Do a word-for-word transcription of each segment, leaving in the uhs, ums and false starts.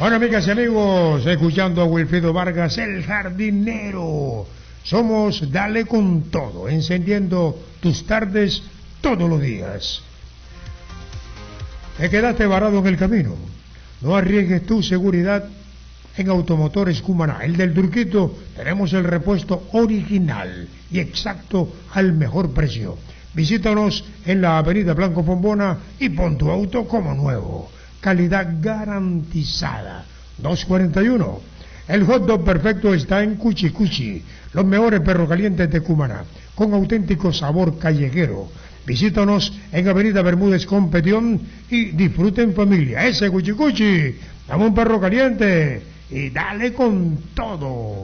Bueno, amigas y amigos, escuchando a Wilfrido Vargas, el jardinero. Somos Dale con Todo, encendiendo tus tardes todos los días. ¿Te quedaste varado en el camino? No arriesgues tu seguridad en Automotores Cumaná. El del Turquito, tenemos el repuesto original y exacto al mejor precio. Visítanos en la avenida Blanco Fombona y pon tu auto como nuevo. Calidad garantizada. dos cuarenta y uno. El hot dog perfecto está en Cuchi Cuchi, los mejores perros calientes de Cumaná, con auténtico sabor callejero. Visítanos en avenida Bermúdez con Petión y disfruten familia. Ese Cuchi Cuchi, dame un perro caliente y dale con todo.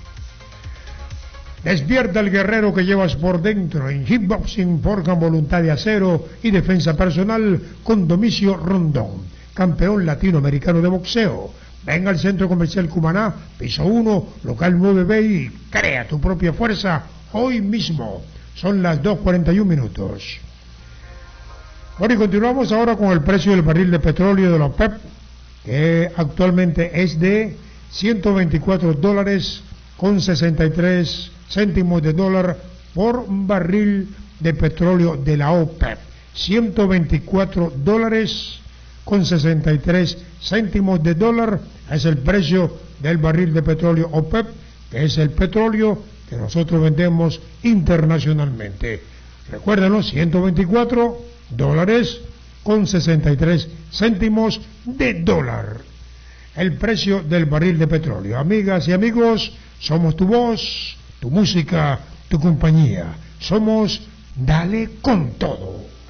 Despierta el guerrero que llevas por dentro. En Hitboxing forjan voluntad de acero y defensa personal con Domicio Rondón, campeón latinoamericano de boxeo. Ven al Centro Comercial Cumaná, piso uno, local nueve B y crea tu propia fuerza hoy mismo. Son las dos cuarenta y un minutos. Bueno, y continuamos ahora con el precio del barril de petróleo de la OPEP, que actualmente es de ciento veinticuatro dólares con sesenta y tres céntimos de dólar por barril de petróleo de la OPEP. ciento veinticuatro dólares con sesenta y tres céntimos de dólar es el precio del barril de petróleo OPEP, que es el petróleo que nosotros vendemos internacionalmente. Recuérdenlo, ciento veinticuatro dólares con sesenta y tres céntimos de dólar. El precio del barril de petróleo. Amigas y amigos, somos tu voz, tu música, tu compañía. Somos Dale con Todo.